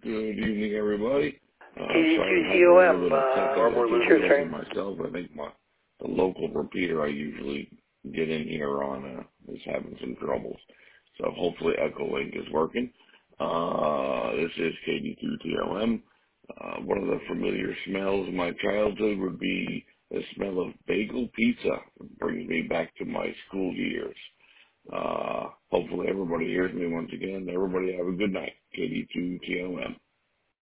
Good evening, everybody. Sorry I'm having a little KD2TOM, bit of technical sure difficulty thing. myself. I think the local repeater I usually get in here on is having some troubles. So hopefully Echo Link is working. This is KD2TOM. One of the familiar smells of my childhood would be the smell of bagel pizza. It brings me back to my school years. Hopefully everybody hears me once again. Everybody have a good night. KD2TOM.